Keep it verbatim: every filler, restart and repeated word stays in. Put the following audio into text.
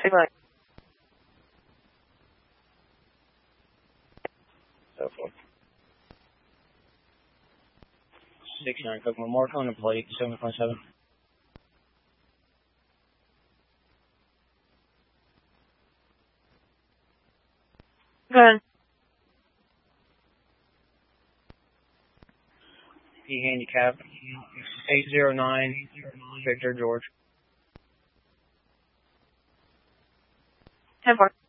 Sigma. So forth. six nine, Cookman, mark on the plate, seven point seven. Good. P handicap, eight zero nine, Victor George. ten four.